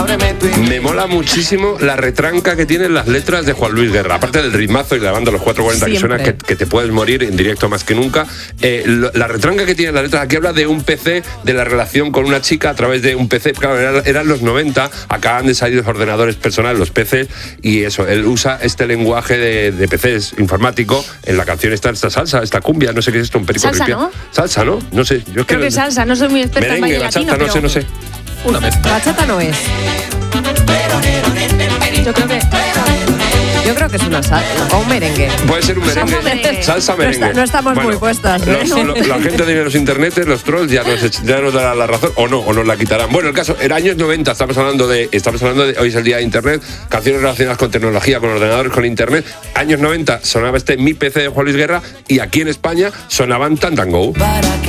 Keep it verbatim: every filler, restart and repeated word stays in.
Me mola muchísimo la retranca que tienen las letras de Juan Luis Guerra. Aparte del ritmazo y la banda Los cuatro cuarenta que suena, que, que te puedes morir en directo más que nunca. Eh, lo, la retranca que tienen las letras, aquí habla de un P C, de la relación con una chica a través de un P C. Claro, eran, eran los noventa, acaban de salir los ordenadores personales, los P Cs, y eso, él usa este lenguaje de, de P Cs informático. En la canción está esta salsa, esta cumbia, no sé qué es esto, un perico. Salsa, ¿no? Salsa, ¿no? No sé. Yo Creo que, que salsa, no soy muy experta merengue, en baile bachata, latino, no sé, no sé. Una vez. Bachata no es. Yo creo que... Yo creo que es una salsa o un merengue. Puede ser un merengue. Salsa merengue. Salsa merengue. No, está, no estamos bueno, muy puestas, ¿eh? Los, lo, la gente de los internetes, los trolls, ya nos, ya nos darán la razón o no, o nos la quitarán. Bueno, el caso, en años noventa estamos hablando de, estamos hablando de, hoy es el día de internet, canciones relacionadas con tecnología, con ordenadores, con internet. Años noventa sonaba este Mi P C de Juan Luis Guerra y aquí en España sonaban Tantango. ¿Para qué